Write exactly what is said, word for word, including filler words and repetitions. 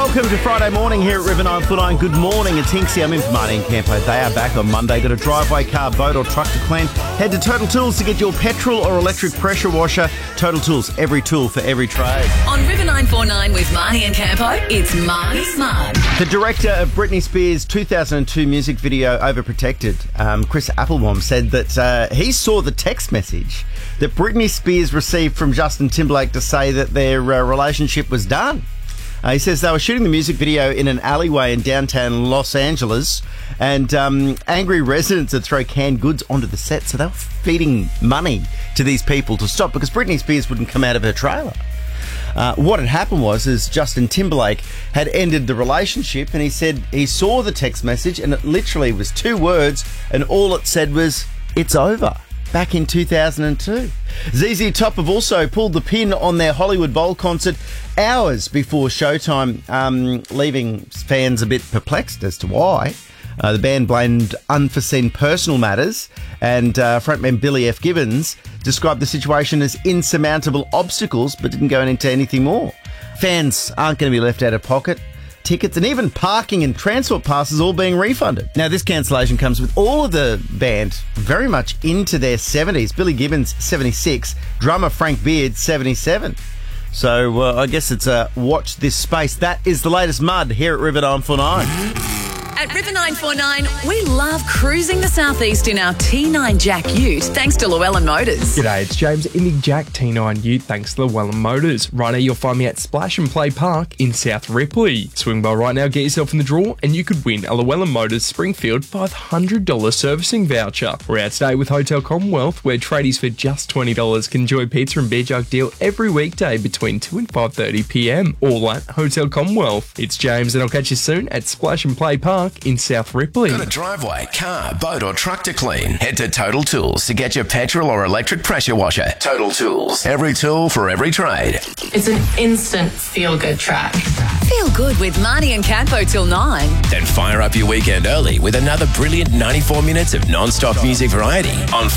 Welcome to Friday morning here at River nine forty-nine. Good morning, it's Hinksy. I'm in for Marty and Campo. They are back on Monday. Got a driveway, car, boat or truck to clean? Head to Total Tools to get your petrol or electric pressure washer. Total Tools, every tool for every trade. On River nine forty-nine with Marty and Campo, it's Marty's Mug. The director of Britney Spears' two thousand two music video Overprotected, um, Chris Applebaum, said that uh, he saw the text message that Britney Spears received from Justin Timberlake to say that their uh, relationship was done. Uh, he says they were shooting the music video in an alleyway in downtown Los Angeles, and um, angry residents had thrown canned goods onto the set, so they were feeding money to these people to stop because Britney Spears wouldn't come out of her trailer. Uh, what had happened was is Justin Timberlake had ended the relationship, and he said he saw the text message and it literally was two words, and all it said was, "It's over." Back in two thousand two. Z Z Top have also pulled the pin on their Hollywood Bowl concert hours before showtime, um, leaving fans a bit perplexed as to why. Uh, the band blamed unforeseen personal matters, and uh, frontman Billy F. Gibbons described the situation as insurmountable obstacles, but didn't go into anything more. Fans aren't going to be left out of pocket. Tickets and even parking and transport passes all being refunded. Now, this cancellation comes with all of the band very much into their seventies. Billy Gibbons, seventy-six. Drummer Frank Beard, seventy-seven. So uh, I guess it's a watch this space. That is the latest mud here at River nine forty-nine. At River nine forty-nine, we love cruising the southeast in our T nine Jack Ute, thanks to Llewellyn Motors. G'day, it's James in the Jack T nine Ute, thanks to Llewellyn Motors. Right now, you'll find me at Splash and Play Park in South Ripley. Swing by right now, get yourself in the draw, and you could win a Llewellyn Motors Springfield five hundred dollars servicing voucher. We're out today with Hotel Commonwealth, where tradies for just twenty dollars can enjoy pizza and beer jug deal every weekday between two and five thirty p m, all at Hotel Commonwealth. It's James, and I'll catch you soon at Splash and Play Park in South Ripley. Got a driveway, car, boat or truck to clean? Head to Total Tools to get your petrol or electric pressure washer. Total Tools, every tool for every trade. It's an instant feel-good track. Feel good with Marty and Campo till nine. Then fire up your weekend early with another brilliant ninety-four minutes of non-stop music variety on